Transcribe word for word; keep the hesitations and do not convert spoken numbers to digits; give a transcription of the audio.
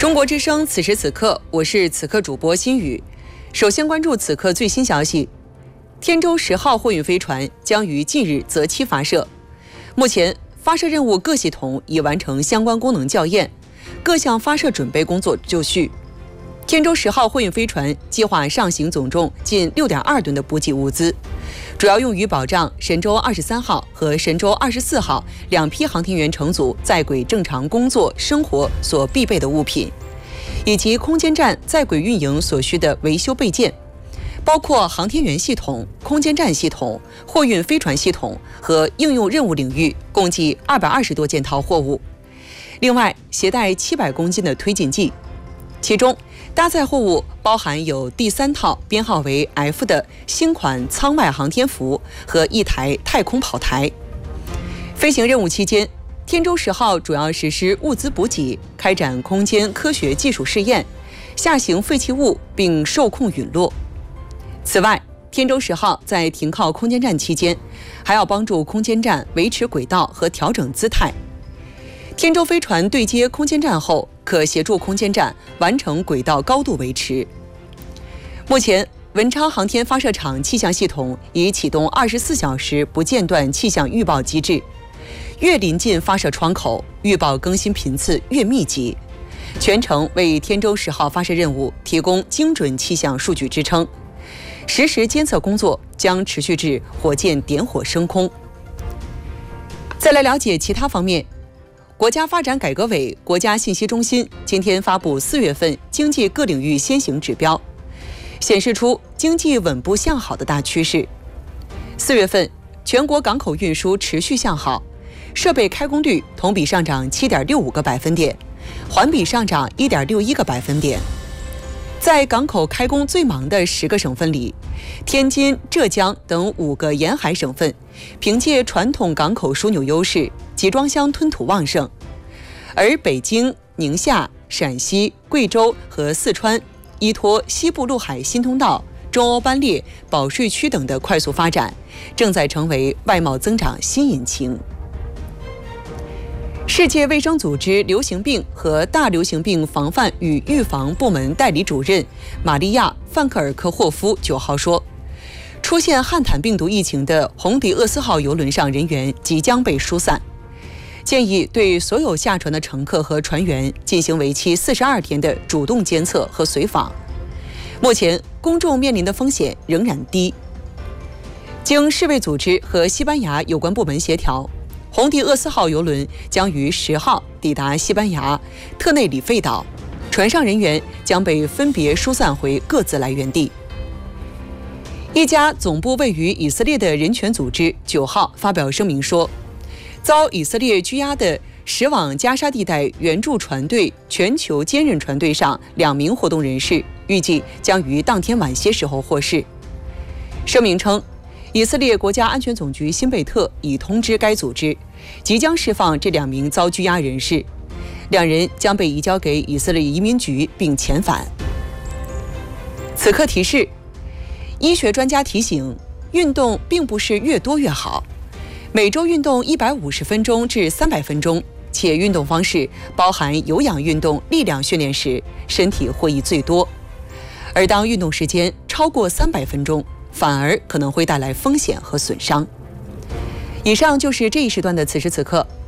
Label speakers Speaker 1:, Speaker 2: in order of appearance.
Speaker 1: 中国之声，此时此刻，我是此刻主播心雨。首先关注此刻最新消息：天舟十号货运飞船将于近日择期发射。目前，发射任务各系统已完成相关功能校验，各项发射准备工作就绪。天舟十号货运飞船计划上行总重近六点二吨的补给物资，主要用于保障神舟二十三号和神舟二十四号两批航天员乘组在轨正常工作生活所必备的物品，以及空间站在轨运营所需的维修备件，包括航天员系统、空间站系统、货运飞船系统和应用任务领域，共计二百二十多件套货物。另外，携带七百公斤的推进剂，其中搭载货物包含有第三套编号为 F 的新款舱外航天服和一台太空跑台。飞行任务期间，天舟十号主要实施物资补给，开展空间科学技术试验，下行废弃物并受控陨落。此外，天舟十号在停靠空间站期间，还要帮助空间站维持轨道和调整姿态。天舟飞船对接空间站后，可协助空间站完成轨道高度维持。目前，文昌航天发射场气象系统已启动二十四小时不间断气象预报机制，越临近发射窗口，预报更新频次越密集，全程为天舟十号发射任务提供精准气象数据支撑。实时监测工作将持续至火箭点火升空。再来了解其他方面。国家发展改革委、国家信息中心今天发布四月份经济各领域先行指标，显示出经济稳步向好的大趋势。四月份，全国港口运输持续向好，设备开工率同比上涨七点六五个百分点，环比上涨一点六一个百分点。在港口开工最忙的十个省份里，天津、浙江等五个沿海省份凭借传统港口枢纽优势，集装箱吞吐旺盛，而北京、宁夏、陕西、贵州和四川依托西部陆海新通道、中欧班列、保税区等的快速发展，正在成为外贸增长新引擎。世界卫生组织流行病和大流行病防范与预防部门代理主任玛利亚·范克尔科霍夫九号说，出现汉坦病毒疫情的红迪厄斯号邮轮上人员即将被疏散，建议对所有下船的乘客和船员进行为期四十二天的主动监测和随访。目前，公众面临的风险仍然低。经世卫组织和西班牙有关部门协调，红迪厄斯号邮轮将于十号抵达西班牙特内里费岛，船上人员将被分别疏散回各自来源地。一家总部位于以色列的人权组织九号发表声明说，遭以色列拘押的驶往加沙地带援助船队全球坚韧船队上两名活动人士，预计将于当天晚些时候获释。声明称，以色列国家安全总局辛贝特已通知该组织，即将释放这两名遭拘押人士，两人将被移交给以色列移民局并遣返。此刻提示：医学专家提醒，运动并不是越多越好，每周运动一百五十分钟至三百分钟，且运动方式包含有氧运动、力量训练时，身体获益最多。而当运动时间超过三百分钟，反而可能会带来风险和损伤。以上就是这一时段的此时此刻，